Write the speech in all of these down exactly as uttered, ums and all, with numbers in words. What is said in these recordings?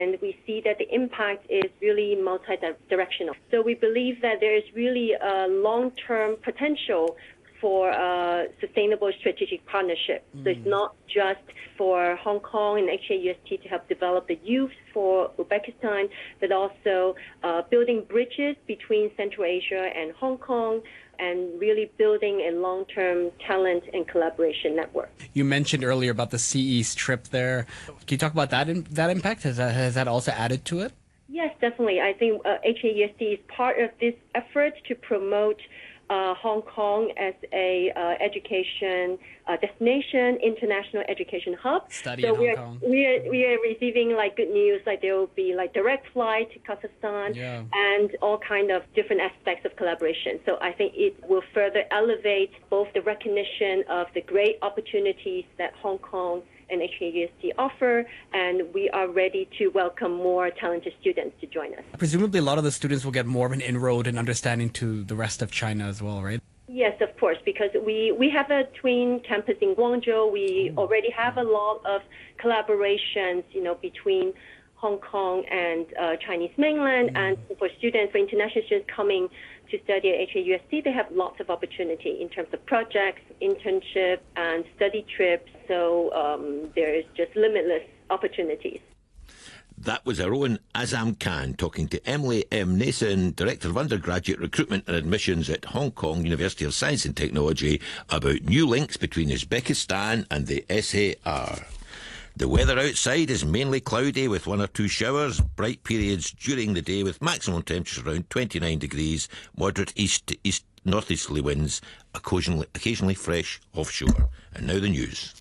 And we see that the impact is really multi-directional. So we believe that there is really a long-term potential for uh, sustainable strategic partnership. Mm. So it's not just for Hong Kong and H A U S T to help develop the youth for Uzbekistan, but also uh, building bridges between Central Asia and Hong Kong, and really building a long-term talent and collaboration network. You mentioned earlier about the Sea East trip there. Can you talk about that in, that impact? Has that, has that also added to it? Yes, definitely. I think uh, H A U S T is part of this effort to promote uh, Hong Kong as a uh, education uh, destination, international education hub. Study so in we Hong are, Kong. We are, we are receiving like good news, like there will be like direct flight to Kazakhstan yeah. and all kind of different aspects of collaboration. So I think it will further elevate both the recognition of the great opportunities that Hong Kong and H A U S T offer, and we are ready to welcome more talented students to join us. Presumably a lot of the students will get more of an inroad in understanding to the rest of China as well, right? Yes, of course, because we, we have a twin campus in Guangzhou. We Ooh. already have a lot of collaborations, you know, between Hong Kong and uh, Chinese mainland, mm. and for students, for international students coming to study at H A U S T, they have lots of opportunity in terms of projects, internship, and study trips. So um, there is just limitless opportunities. That was our own Azam Khan talking to Emily M. Nason, Director of Undergraduate Recruitment and Admissions at Hong Kong University of Science and Technology, about new links between Uzbekistan and the S A R. The weather outside is mainly cloudy with one or two showers, bright periods during the day with maximum temperatures around twenty-nine degrees, moderate east to east northeasterly winds, occasionally, occasionally fresh offshore. And now the news.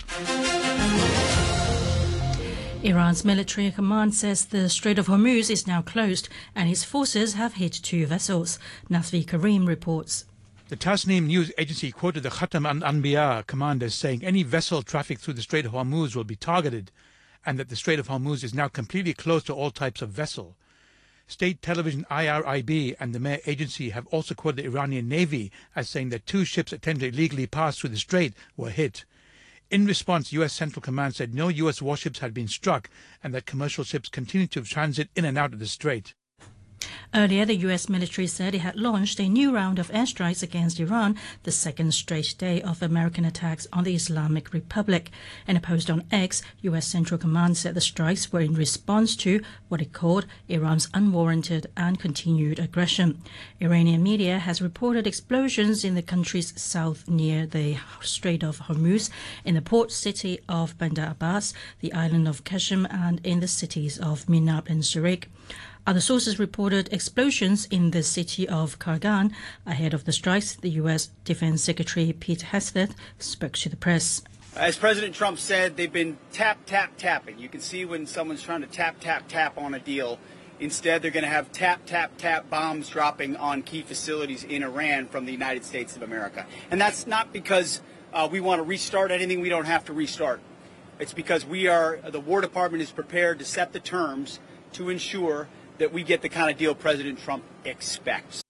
Iran's military command says the Strait of Hormuz is now closed and its forces have hit two vessels. Nasvi Karim reports. The Tasnim news agency quoted the Khatam al-Anbiya commander saying any vessel traffic through the Strait of Hormuz will be targeted, and that the Strait of Hormuz is now completely closed to all types of vessel. State television I R I B and the Mehr agency have also quoted the Iranian Navy as saying that two ships attempting to illegally pass through the strait were hit. In response, U S Central Command said no U S warships had been struck and that commercial ships continued to transit in and out of the strait. Earlier, the U S military said it had launched a new round of airstrikes against Iran, the second straight day of American attacks on the Islamic Republic. In a post on X, U S Central Command said the strikes were in response to what it called Iran's unwarranted and continued aggression. Iranian media has reported explosions in the country's south near the Strait of Hormuz, in the port city of Bandar Abbas, the island of Qashm, and in the cities of Minab and Surik. Other sources reported explosions in the city of Kargan. Ahead of the strikes, the U S Defense Secretary Pete Hegseth spoke to the press. As President Trump said, they've been tap, tap, tapping. You can see when someone's trying to tap, tap, tap on a deal. Instead, they're going to have tap, tap, tap bombs dropping on key facilities in Iran from the United States of America. And that's not because uh, we want to restart anything we don't have to restart. It's because we are, the War Department is prepared to set the terms to ensure that we get the kind of deal President Trump expects.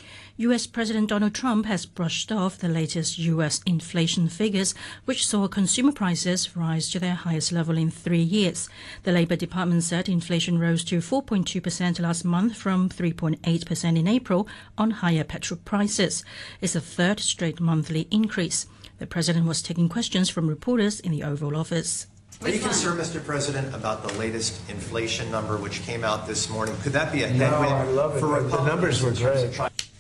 U S President Donald Trump has brushed off the latest U S inflation figures, which saw consumer prices rise to their highest level in three years. The Labour Department said inflation rose to four point two percent last month from three point eight percent in April on higher petrol prices. It's the third straight monthly increase. The President was taking questions from reporters in the Oval Office. Are you concerned, Mister President, about the latest inflation number which came out this morning? Could that be a headwind? No, I love it. For the numbers were great.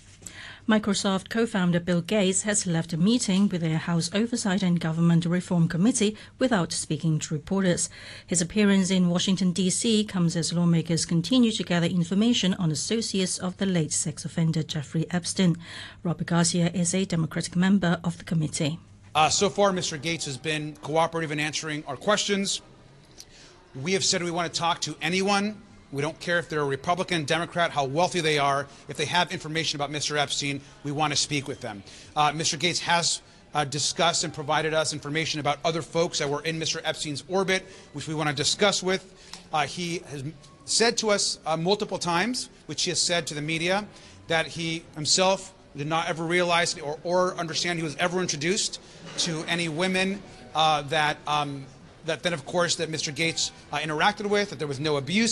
Microsoft co-founder Bill Gates has left a meeting with the House Oversight and Government Reform Committee without speaking to reporters. His appearance in Washington, D C comes as lawmakers continue to gather information on associates of the late sex offender Jeffrey Epstein. Robert Garcia is a Democratic member of the committee. Uh, so far, Mister Gates has been cooperative in answering our questions. We have said we want to talk to anyone. We don't care if they're a Republican, Democrat, how wealthy they are. If they have information about Mister Epstein, we want to speak with them. Uh, Mister Gates has uh, discussed and provided us information about other folks that were in Mister Epstein's orbit, which we want to discuss with. Uh, he has said to us uh, multiple times, which he has said to the media, that he himself did not ever realize or, or understand he was ever introduced to any women uh, that um, that then, of course, that Mister Gates uh, interacted with, that there was no abuse.